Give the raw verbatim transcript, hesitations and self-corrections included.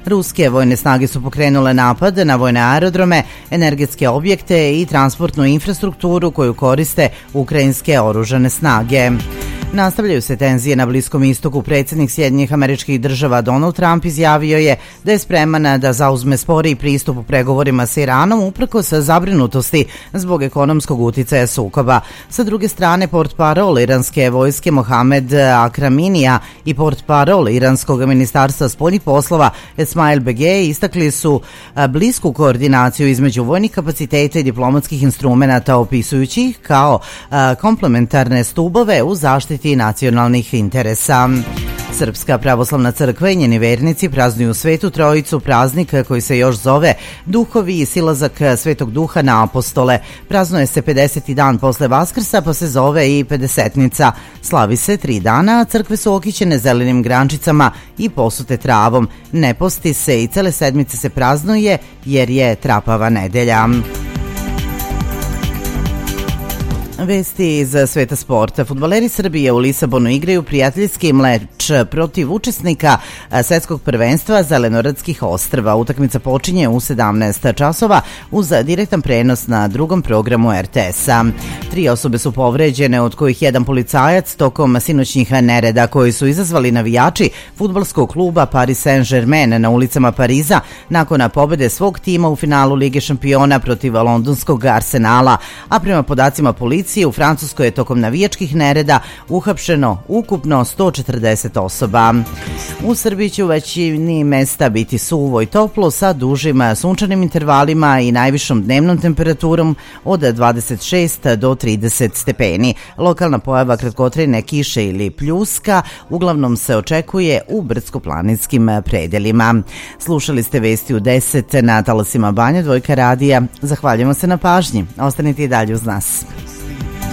Ruske vojne snage su pokrenule napad na vojne aerodrome, energetske objekte i transportnu infrastrukturu koju koriste ukrajinske oružane snage. Nastavljaju se tenzije na Bliskom istoku. Predsjednik Sjedinjenih Američkih Država Donald Trump izjavio je da je spreman da zauzme sporiji pristup u pregovorima sa Iranom uprkos zabrinutosti zbog ekonomskog uticaja sukoba. Sa druge strane, portparol iranske vojske Mohamed Akraminija i portparol iranskog ministarstva spoljnih poslova Esmail Begej istakli su blisku koordinaciju između vojnih kapaciteta i diplomatskih instrumenata, opisujući ih kao komplementarne stubove u zaštiti nacionalnih interesa. Srpska pravoslavna crkva i njeni vernici praznuju Svetu Trojicu, praznik koji se još zove Duhovi i silazak Svetog Duha na apostole. Praznuje se pedeseti dan posle Vaskrsa, pa se zove i Pedesetnica. Slavi se tri dana, a crkve su okićene zelenim grančicama i posute travom. Ne posti se i cele sedmice se praznuje jer je Trapava nedelja. Vesti iz sveta sporta. Fudbaleri Srbije u Lisabonu igraju prijateljski meč protiv učesnika svetskog prvenstva Zelenoradskih ostrva. Utakmica počinje u sedamnaest časova uz direktan prenos na drugom programu er te esa. Tri osobe su povređene, od kojih jedan policajac tokom sinoćnih nereda koji su izazvali navijači fudbalskog kluba Paris Saint-Germain na ulicama Pariza nakon pobede svog tima u finalu Lige šampiona protiv londonskog Arsenala, a prema podacima policije u Francuskoj je tokom navijačkih nereda uhapšeno ukupno sto četrdeset osoba. U Srbiji će u većini mesta biti suvo i toplo sa dužim sunčanim intervalima i najvišom dnevnom temperaturom od dvadeset šest do trideset stepeni. Lokalna pojava kratkotrajne kiše ili pljuska uglavnom se očekuje u brdsko-planinskim predelima. Slušali ste vesti u deset na talasima Banja Dvojka radija. Zahvaljujemo se na pažnji. Ostanite i dalje uz nas.